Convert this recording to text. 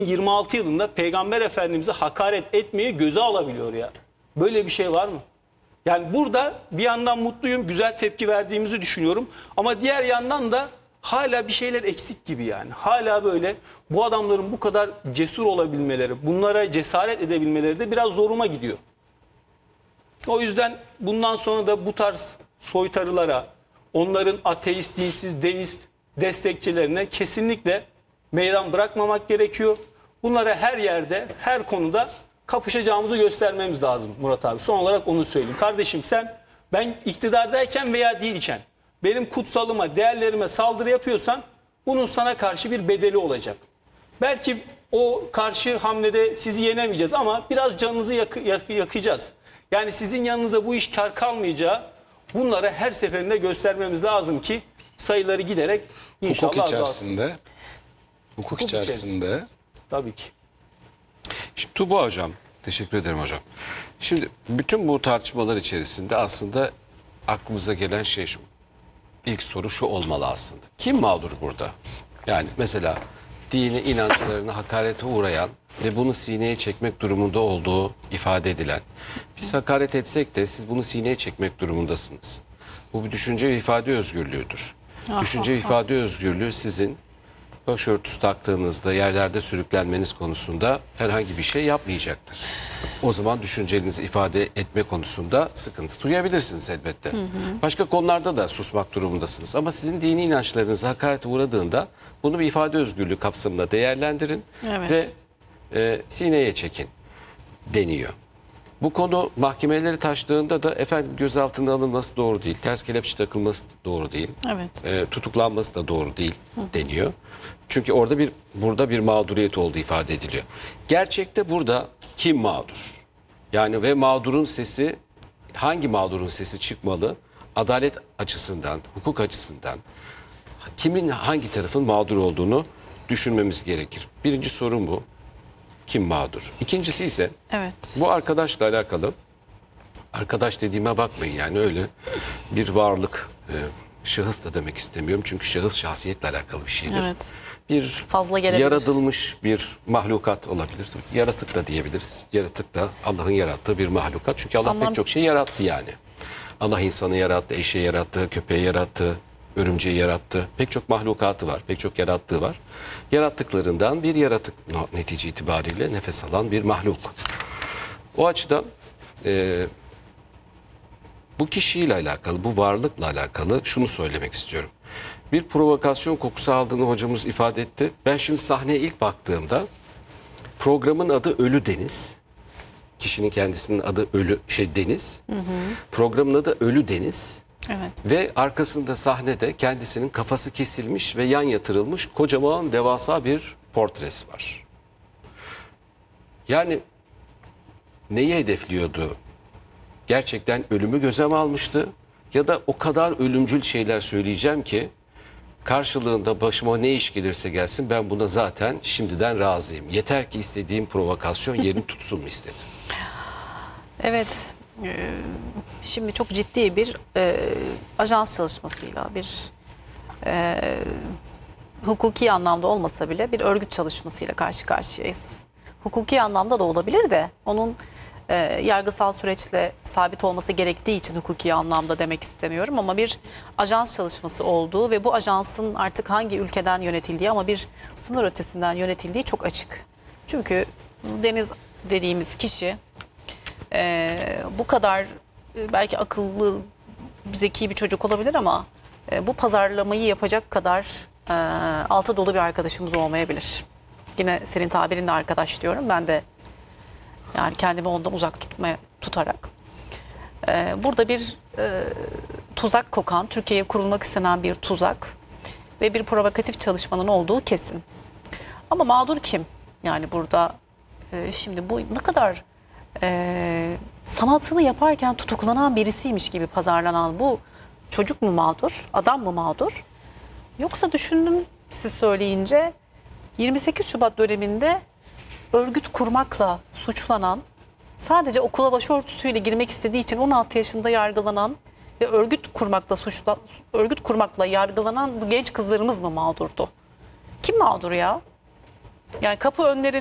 26 yılında Peygamber Efendimiz'e hakaret etmeyi göze alabiliyor ya. Böyle bir şey var mı? Yani burada bir yandan mutluyum, güzel tepki verdiğimizi düşünüyorum. Ama diğer yandan da hala bir şeyler eksik gibi yani. Hala böyle bu adamların bu kadar cesur olabilmeleri, bunlara cesaret edebilmeleri de biraz zoruma gidiyor. O yüzden bundan sonra da bu tarz soytarılara, onların ateist, dinsiz, deist destekçilerine kesinlikle meydan bırakmamak gerekiyor. Bunlara her yerde, her konuda kapışacağımızı göstermemiz lazım Murat abi. Son olarak onu söyleyeyim. Kardeşim ben iktidardayken veya değilken benim kutsalıma, değerlerime saldırı yapıyorsan bunun sana karşı bir bedeli olacak. Belki o karşı hamlede sizi yenemeyeceğiz ama biraz canınızı yakacağız. Yani sizin yanınıza bu iş kar kalmayacağı, bunları her seferinde göstermemiz lazım ki sayıları giderek inşallah azalsın. Hukuk içerisinde. Tabii ki. Şimdi Tuğba hocam, teşekkür ederim hocam. Şimdi bütün bu tartışmalar içerisinde aslında aklımıza gelen şey şu. İlk soru şu olmalı aslında. Kim mağdur burada? Yani mesela dini inanclarına hakarete uğrayan ve bunu sineye çekmek durumunda olduğu ifade edilen. Biz hakaret etsek de siz bunu sineye çekmek durumundasınız. Bu bir düşünce ve ifade özgürlüğüdür. Düşünce ve ifade özgürlüğü sizin başörtüsü taktığınızda yerlerde sürüklenmeniz konusunda herhangi bir şey yapmayacaktır. O zaman düşüncelerinizi ifade etme konusunda sıkıntı duyabilirsiniz elbette. Başka konularda da susmak durumundasınız. Ama sizin dini inançlarınıza hakarete uğradığında bunu bir ifade özgürlüğü kapsamında değerlendirin ve sineye çekin deniyor. Bu konu mahkemeleri taştığında da efendim gözaltına alınması doğru değil. Ters kelepçe takılması doğru değil. Tutuklanması da doğru değil deniyor. Çünkü burada bir mağduriyet olduğu ifade ediliyor. Gerçekte burada kim mağdur? Yani ve mağdurun sesi, hangi mağdurun sesi çıkmalı? Adalet açısından, hukuk açısından kimin, hangi tarafın mağdur olduğunu düşünmemiz gerekir. Birinci sorun bu. Kim mağdur? İkincisi ise bu arkadaşla alakalı, arkadaş dediğime bakmayın yani öyle bir varlık, şahıs da demek istemiyorum çünkü şahıs şahsiyetle alakalı bir şeydir. Bir fazla yaratılmış bir mahlukat olabilir. Yaratık da diyebiliriz. Yaratık da Allah'ın yarattığı bir mahlukat. Çünkü Allah pek çok şey yarattı yani. Allah insanı yarattı, eşeği yarattı, köpeği yarattı, örümceği yarattı. Pek çok mahlukatı var, pek çok yarattığı var. Yarattıklarından bir yaratık netice itibariyle nefes alan bir mahluk. O açıdan bu kişiyle alakalı, bu varlıkla alakalı şunu söylemek istiyorum. Bir provokasyon kokusu aldığını hocamız ifade etti. Ben şimdi sahneye ilk baktığımda programın adı Ölü Deniz. Kişinin kendisinin adı Deniz. Programın adı Ölü Deniz. Ve arkasında sahnede kendisinin kafası kesilmiş ve yan yatırılmış kocaman devasa bir portresi var. Yani neyi hedefliyordu? Gerçekten ölümü göze mi almıştı? Ya da o kadar ölümcül şeyler söyleyeceğim ki karşılığında başıma ne iş gelirse gelsin ben buna zaten şimdiden razıyım. Yeter ki istediğim provokasyon yerini tutsun mu istedim. Evet. Şimdi çok ciddi bir ajans çalışmasıyla bir hukuki anlamda olmasa bile bir örgüt çalışmasıyla karşı karşıyayız. Hukuki anlamda da olabilir de onun yargısal süreçle sabit olması gerektiği için hukuki anlamda demek istemiyorum ama bir ajans çalışması olduğu ve bu ajansın artık hangi ülkeden yönetildiği ama bir sınır ötesinden yönetildiği çok açık. Çünkü Deniz dediğimiz kişi bu kadar belki akıllı, zeki bir çocuk olabilir ama bu pazarlamayı yapacak kadar altı dolu bir arkadaşımız olmayabilir. Yine senin tabirinle arkadaş diyorum. Ben de yani kendimi ondan uzak tutarak. Burada bir tuzak kokan, Türkiye'ye kurulmak istenen bir tuzak ve bir provokatif çalışmanın olduğu kesin. Ama mağdur kim? Yani burada şimdi bu ne kadar sanatını yaparken tutuklanan birisiymiş gibi pazarlanan bu çocuk mu mağdur, adam mı mağdur? Yoksa düşündüm siz söyleyince 28 Şubat döneminde örgüt kurmakla suçlanan, sadece okula başörtüsüyle girmek istediği için 16 yaşında yargılanan ve örgüt kurmakla yargılanan bu genç kızlarımız mı mağdurdu? Kim mağdur ya? Yani kapı önleri